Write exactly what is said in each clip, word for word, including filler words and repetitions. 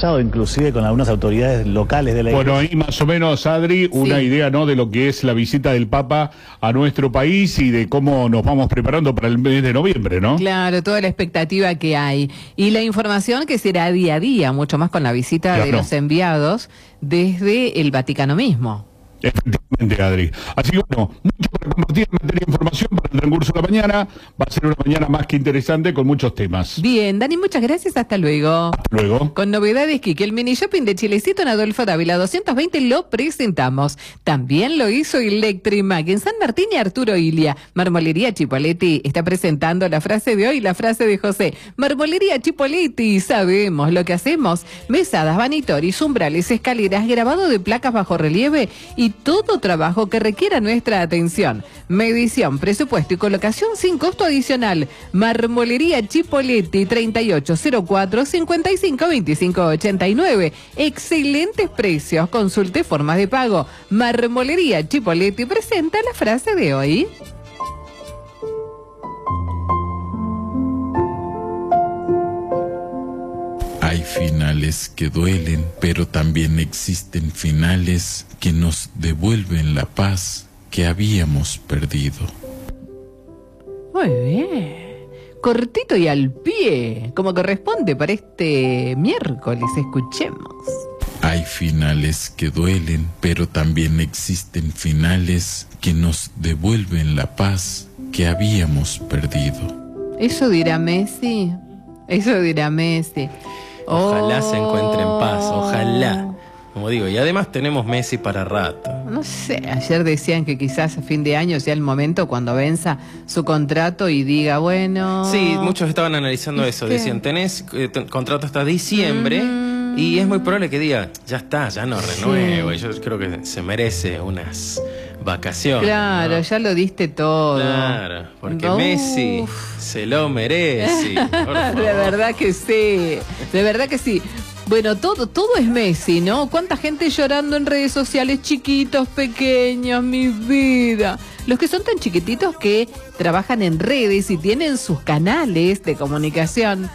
conversado inclusive con algunas autoridades locales de la iglesia. Bueno, ahí más o menos, Adri, una Sí. idea, ¿no?, de lo que es la visita del Papa a nuestro país y de cómo nos vamos preparando para el mes de noviembre, ¿no? Claro, toda la expectativa que hay. Y la información que será día a día, mucho más con la visita Claro. de los enviados desde el Vaticano mismo. Efectivamente, Adri. Así que bueno, mucho para compartir en materia de información para el transcurso de la mañana. Va a ser una mañana más que interesante con muchos temas. Bien, Dani, muchas gracias. Hasta luego. Hasta luego. Con novedades, Kike, el mini shopping de Chilecito en Adolfo Dávila doscientos veinte lo presentamos. También lo hizo Electrimac en San Martín y Arturo Ilia. Marmolería Chipoletti está presentando la frase de hoy, la frase de José. Marmolería Chipoletti, sabemos lo que hacemos. Mesadas, vanitoris, umbrales, escaleras, grabado de placas bajo relieve y todo trabajo que requiera nuestra atención. Medición, presupuesto y colocación sin costo adicional. Marmolería Chipoletti, treinta y ocho cero cuatro, cincuenta y cinco veinticinco ochenta y nueve. Excelentes precios. Consulte formas de pago. Marmolería Chipoletti presenta la frase de hoy. Hay finales que duelen, pero también existen finales que nos devuelven la paz que habíamos perdido. Muy bien. Cortito y al pie, como corresponde para este miércoles. Escuchemos. Hay finales que duelen, pero también existen finales que nos devuelven la paz que habíamos perdido. Eso dirá Messi. Eso dirá Messi. Ojalá Oh. se encuentre en paz, ojalá. Como digo, y además tenemos Messi para rato. No sé, ayer decían que quizás a fin de año sea el momento cuando venza su contrato y diga, bueno... Sí, muchos estaban analizando ¿Y eso. qué? Decían, tenés eh, t- contrato hasta diciembre Mm. y es muy probable que diga, ya está, ya no renuevo. Y yo creo que se merece unas vacaciones. Claro, ¿no? ya lo diste todo. Claro, porque Uf. Messi se lo merece. Por favor. De verdad que sí, de verdad que sí. Bueno, todo, todo es Messi, ¿no? ¿Cuánta gente llorando en redes sociales, chiquitos, pequeños, mi vida? Los que son tan chiquititos que trabajan en redes y tienen sus canales de comunicación.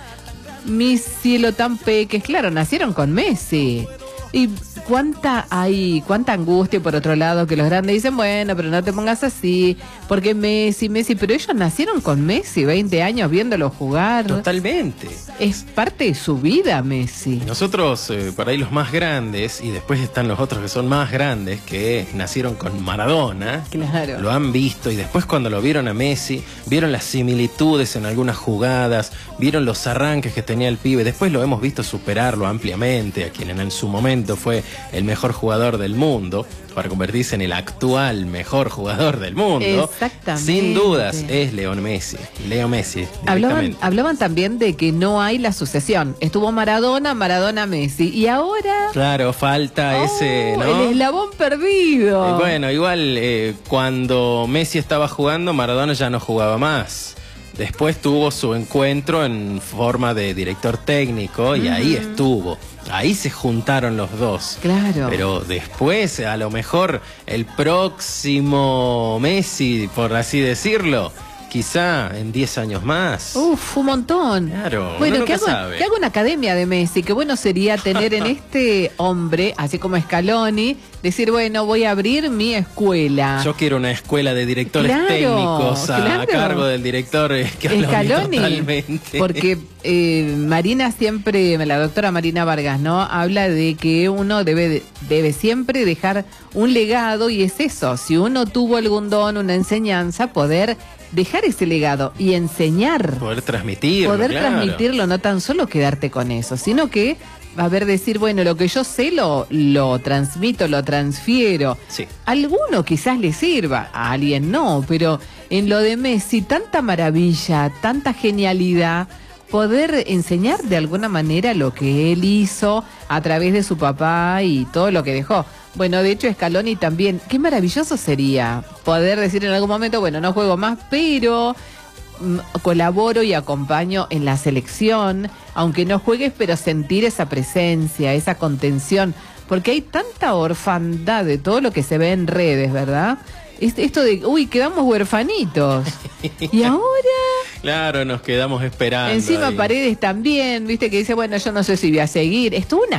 Mi cielo tan peques, claro, nacieron con Messi. Y cuánta hay, cuánta angustia por otro lado, que los grandes dicen, bueno, pero no te pongas así, porque Messi, Messi, pero ellos nacieron con Messi, veinte años viéndolo jugar. Totalmente. Es parte de su vida, Messi. Nosotros, eh, por ahí los más grandes, y después están los otros que son más grandes, que nacieron con Maradona, Claro. lo han visto, y después cuando lo vieron a Messi, vieron las similitudes en algunas jugadas, vieron los arranques que tenía el pibe, después lo hemos visto superarlo ampliamente, a quien en su momento fue el mejor jugador del mundo, para convertirse en el actual mejor jugador del mundo. Exactamente. Sin dudas, es León Messi, Leo Messi, Hablaban, directamente. hablaban también de que no hay la sucesión. Estuvo Maradona, Maradona, Messi. Y ahora... Claro, falta ¡oh! ese, ¿no? El eslabón perdido. Eh, bueno, igual eh, cuando Messi estaba jugando, Maradona ya no jugaba más. Después tuvo su encuentro en forma de director técnico y ahí estuvo. Ahí se juntaron los dos. Claro. Pero después, a lo mejor, el próximo Messi, por así decirlo, quizá en diez años más. Uf, un montón. Claro, Bueno, uno que nunca haga, sabe. que haga una academia de Messi. Qué bueno sería tener en este hombre, así como Scaloni, decir, bueno, voy a abrir mi escuela. Yo quiero una escuela de directores Claro, técnicos a, claro. a cargo del director Scaloni, Scaloni, totalmente. porque eh, Marina siempre, la doctora Marina Vargas, ¿no? Habla de que uno debe, debe siempre dejar un legado y es eso, si uno tuvo algún don, una enseñanza, poder dejar ese legado y enseñar. Poder transmitirlo, Poder claro. transmitirlo, no tan solo quedarte con eso, sino que a ver, decir, bueno, lo que yo sé lo, lo transmito, lo transfiero. Sí. A alguno quizás le sirva, a alguien no, pero en lo de Messi, tanta maravilla, tanta genialidad, poder enseñar de alguna manera lo que él hizo a través de su papá y todo lo que dejó. Bueno, de hecho Scaloni también, qué maravilloso sería poder decir en algún momento, bueno, no juego más, pero mm, colaboro y acompaño en la selección, aunque no juegues, pero sentir esa presencia, esa contención, porque hay tanta orfandad de todo lo que se ve en redes, ¿verdad? Esto de, uy, quedamos huerfanitos. Y ahora... Claro, nos quedamos esperando. Encima ahí. Paredes también, viste, que dice, bueno, yo no sé si voy a seguir. Estuvo una